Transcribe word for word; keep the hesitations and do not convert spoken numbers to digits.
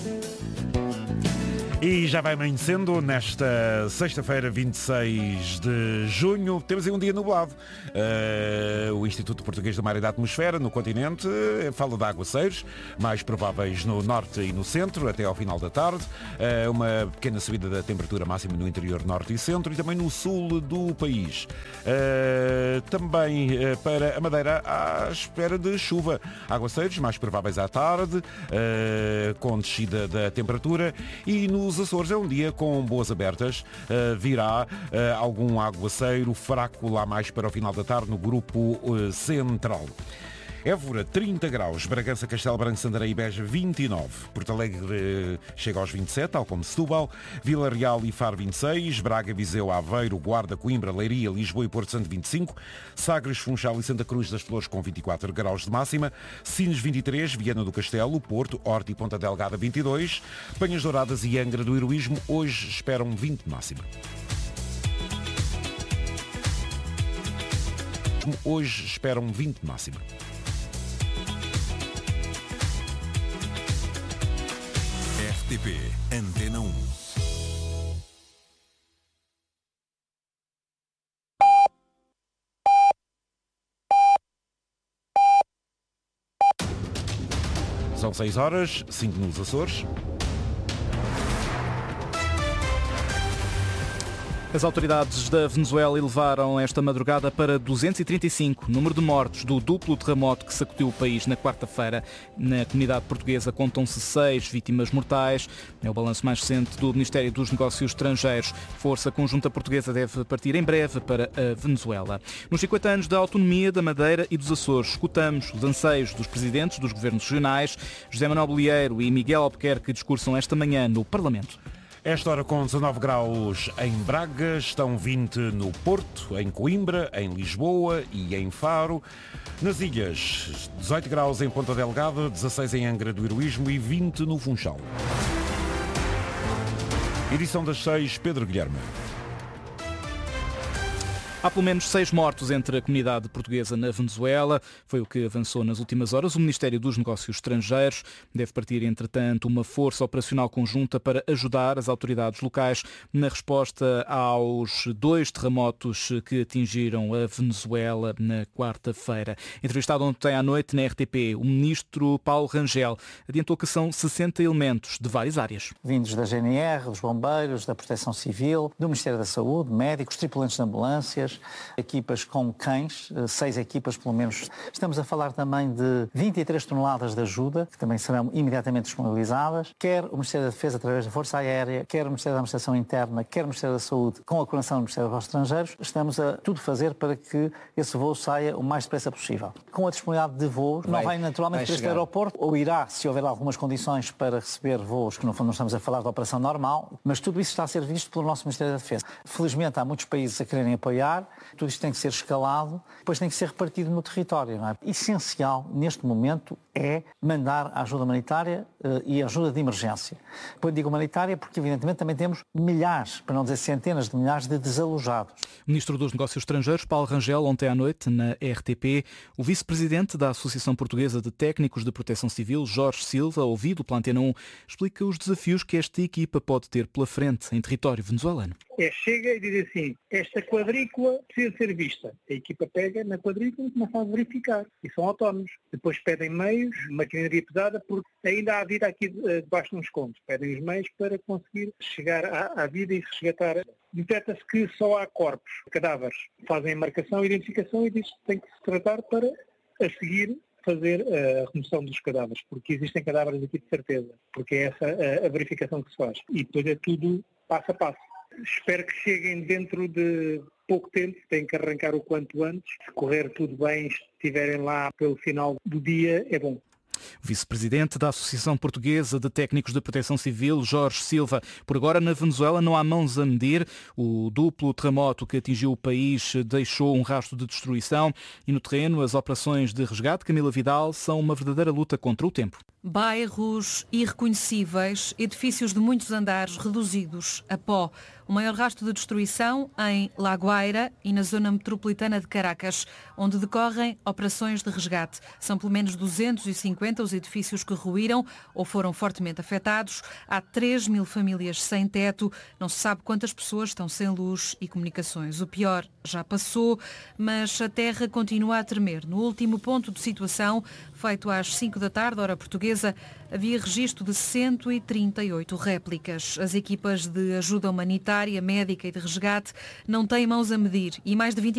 E já vai amanhecendo nesta sexta-feira, vinte e seis de junho. Temos aí um dia nublado. Uh, o Instituto Português do Mar e da Atmosfera, no continente, fala de aguaceiros, mais prováveis no norte e no centro, até ao final da tarde. Uh, uma pequena subida da temperatura máxima no interior norte e centro e também no sul do país. Uh, também uh, para a Madeira, à espera de chuva. Aguaceiros, mais prováveis à tarde, uh, com descida da temperatura. E no Os Açores é um dia com boas abertas, uh, virá uh, algum aguaceiro fraco lá mais para o final da tarde no grupo uh, central. Évora, trinta graus, Bragança, Castelo Branco, Santarém e Beja, vinte e nove. Porto Alegre chega aos vinte e sete, tal como Setúbal. Vila Real e Faro, vinte e seis. Braga, Viseu, Aveiro, Guarda, Coimbra, Leiria, Lisboa e Porto Santo, vinte e cinco. Sagres, Funchal e Santa Cruz das Flores com vinte e quatro graus de máxima. Sines, vinte e três. Viana do Castelo, Porto, Horta e Ponta Delgada, vinte e dois. Penhas Douradas e Angra do Heroísmo hoje esperam vinte de máxima. Hoje esperam vinte de máxima. R T P Antena um. São seis horas, cinco nos Açores. As autoridades da Venezuela elevaram esta madrugada para duzentos e trinta e cinco o número de mortos do duplo terremoto que sacudiu o país na quarta-feira. Na comunidade portuguesa contam-se seis vítimas mortais. É o balanço mais recente do Ministério dos Negócios Estrangeiros. Força Conjunta Portuguesa deve partir em breve para a Venezuela. Nos cinquenta anos da autonomia da Madeira e dos Açores, escutamos os anseios dos presidentes dos governos regionais. José Manuel Bolieiro e Miguel Albuquerque discursam esta manhã no Parlamento. Esta hora com dezanove graus em Braga, estão vinte no Porto, em Coimbra, em Lisboa e em Faro. Nas ilhas, dezoito graus em Ponta Delgada, dezasseis em Angra do Heroísmo e vinte no Funchal. Edição das seis, Pedro Guilherme. Há pelo menos seis mortos entre a comunidade portuguesa na Venezuela. Foi o que avançou nas últimas horas. O Ministério dos Negócios Estrangeiros deve partir, entretanto, uma força operacional conjunta para ajudar as autoridades locais na resposta aos dois terremotos que atingiram a Venezuela na quarta-feira. Entrevistado ontem à noite na R T P, o ministro Paulo Rangel adiantou que são sessenta elementos de várias áreas. Vindos da G N R, dos bombeiros, da Proteção Civil, do Ministério da Saúde, médicos, tripulantes de ambulâncias, equipas com cães, seis equipas pelo menos. Estamos a falar também de vinte e três toneladas de ajuda, que também serão imediatamente disponibilizadas, quer o Ministério da Defesa através da Força Aérea, quer o Ministério da Administração Interna, quer o Ministério da Saúde, com a coordenação do Ministério dos Estrangeiros. Estamos a tudo fazer para que esse voo saia o mais depressa possível. Com a disponibilidade de voos, vai, não vai naturalmente para este aeroporto, ou irá, se houver algumas condições para receber voos, que no fundo não estamos a falar de operação normal, mas tudo isso está a ser visto pelo nosso Ministério da Defesa. Felizmente há muitos países a quererem apoiar. Tudo isto tem que ser escalado, depois tem que ser repartido no território. Não é? Essencial, neste momento, é mandar a ajuda humanitária uh, e a ajuda de emergência. Quando digo humanitária, porque evidentemente também temos milhares, para não dizer centenas de milhares de desalojados. O Ministro dos Negócios Estrangeiros, Paulo Rangel, ontem à noite, na R T P, o Vice-Presidente da Associação Portuguesa de Técnicos de Proteção Civil, Jorge Silva, ouvido pela Antena um, explica os desafios que esta equipa pode ter pela frente em território venezuelano. É, chega e diz assim, esta quadrícula precisa ser vista. A equipa pega na quadrícula e começa a verificar. E são autónomos. Depois pedem meios, maquinaria pesada, porque ainda há vida aqui debaixo nos contos. Pedem os meios para conseguir chegar à, à vida e resgatar. Detecta-se que só há corpos, cadáveres. Fazem a marcação, a identificação e diz que tem que se tratar para, a seguir, fazer a remoção dos cadáveres. Porque existem cadáveres aqui de certeza. Porque é essa a, a verificação que se faz. E depois é tudo passo a passo. Espero que cheguem dentro de pouco tempo, têm que arrancar o quanto antes. Se correr tudo bem, estiverem lá pelo final do dia, é bom. O vice-presidente da Associação Portuguesa de Técnicos de Proteção Civil, Jorge Silva. Por agora, na Venezuela, não há mãos a medir. O duplo terremoto que atingiu o país deixou um rastro de destruição e no terreno as operações de resgate, Camila Vidal, são uma verdadeira luta contra o tempo. Bairros irreconhecíveis, edifícios de muitos andares reduzidos a pó. O maior rastro de destruição em La Guaira e na zona metropolitana de Caracas, onde decorrem operações de resgate. São pelo menos duzentos e cinquenta os edifícios que ruíram ou foram fortemente afetados. Há três mil famílias sem teto. Não se sabe quantas pessoas estão sem luz e comunicações. O pior já passou, mas a terra continua a tremer. No último ponto de situação, feito às cinco da tarde, hora portuguesa, havia registro de cento e trinta e oito réplicas. As equipas de ajuda humanitária, médica e de resgate não têm mãos a medir e mais de vinte